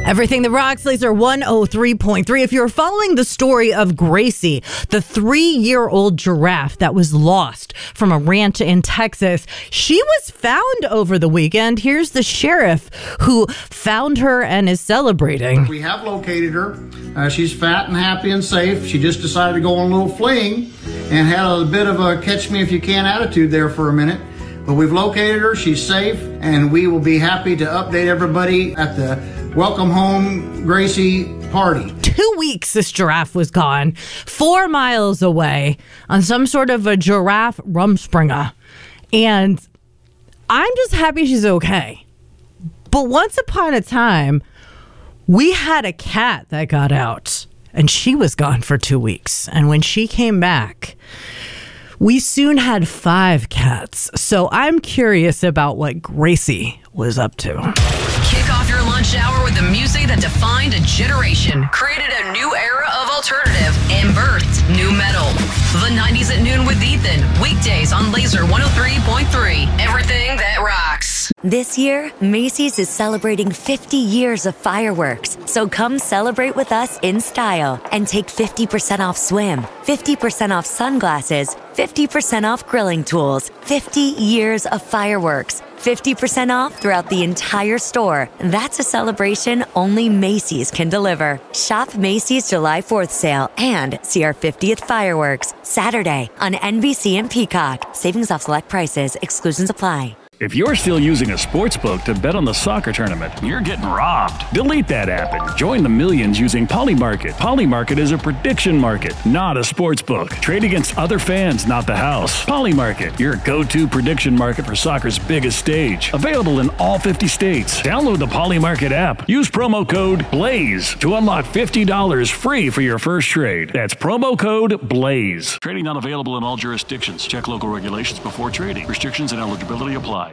Everything that rocks, Laser 103.3. If you're following the story of Gracie, the 3-year-old giraffe that was lost from a ranch in Texas, she was found over the weekend. Here's the sheriff who found her and is celebrating. We have located her. She's fat and happy and safe. She just decided to go on a little fling and had a bit of a catch me if you can attitude there for a minute. But we've located her, she's safe, and we will be happy to update everybody at the Welcome Home Gracie party. 2 weeks this giraffe was gone, 4 miles away on some sort of a giraffe rumspringa. And I'm just happy she's okay. But once upon a time, we had a cat that got out, and she was gone for 2 weeks. And when she came back, we soon had 5 cats. So I'm curious about what Gracie was up to. Kick off your lunch hour with the music that defined a generation, created a new era of alternative, and birthed new metal. The 90s at noon with Ethan. Weekdays on Laser 103.3. Everything that rocks. This year, Macy's is celebrating 50 years of fireworks. So come celebrate with us in style and take 50% off swim, 50% off sunglasses, 50% off grilling tools, 50 years of fireworks, 50% off throughout the entire store. That's a celebration only Macy's can deliver. Shop Macy's July 4th sale and see our 50th fireworks Saturday on NBC and Peacock. Savings off select prices. Exclusions apply. If you're still using a sportsbook to bet on the soccer tournament, you're getting robbed. Delete that app and join the millions using Polymarket. Polymarket is a prediction market, not a sportsbook. Trade against other fans, not the house. Polymarket, your go-to prediction market for soccer's biggest stage. Available in all 50 states. Download the Polymarket app. Use promo code BLAZE to unlock $50 free for your first trade. That's promo code BLAZE. Trading not available in all jurisdictions. Check local regulations before trading. Restrictions and eligibility apply.